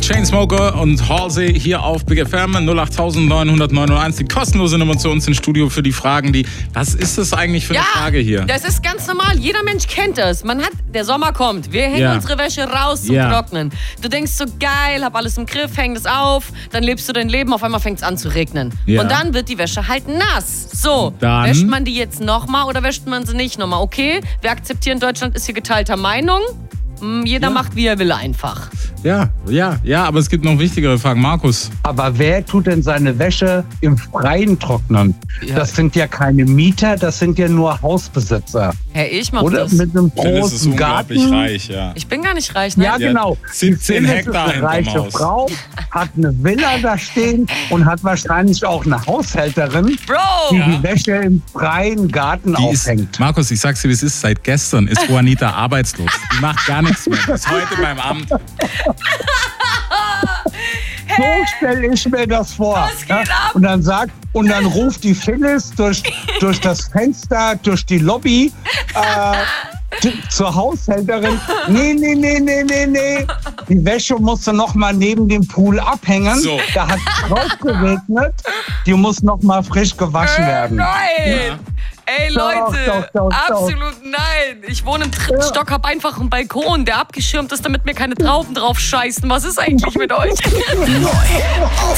Chainsmoker und Halsey hier auf Big FM 08901, die kostenlose Nummer zu uns ins Studio für die Fragen, was ist das eigentlich für eine Frage hier? Das ist ganz normal, jeder Mensch kennt das. Der Sommer kommt, wir hängen unsere Wäsche raus zum Trocknen. Du denkst so, geil, hab alles im Griff, häng das auf, dann lebst du dein Leben, auf einmal fängt es an zu regnen. Und dann wird die Wäsche halt nass. So, wäscht man die jetzt nochmal oder wäscht man sie nicht nochmal? Okay, wir akzeptieren, Deutschland ist hier geteilter Meinung. Jeder macht, wie er will einfach. Ja, aber es gibt noch wichtigere Fragen. Markus. Aber wer tut denn seine Wäsche im Freien trocknen? Ja. Das sind ja keine Mieter, das sind ja nur Hausbesitzer. Ich mach Oder das. Mit einem großen Garten. Reich, ja. Ich bin gar nicht reich, ne? Ja, genau. 17 Hektar eine reiche Frau, hat eine Villa da stehen und hat wahrscheinlich auch eine Haushälterin, die Wäsche im freien Garten aufhängt. Markus, ich sag's dir, wie es ist. Seit gestern ist Juanita arbeitslos. Die macht gar nichts mehr. Ist heute beim Amt. So stelle ich mir das vor. Was geht ab? Und dann ruft die Phyllis durch das Fenster, durch die Lobby zur Haushälterin. Nee. Die Wäsche musst du noch mal neben dem Pool abhängen. So. Da hat es drauf geregnet. Die muss noch mal frisch gewaschen werden. Nein! Ja. Ey Leute, Doch. absolut nein. Ich wohne im 3. Stock, hab einfach einen Balkon, der abgeschirmt ist, damit mir keine Trauben drauf scheißen. Was ist eigentlich mit euch? Neu auf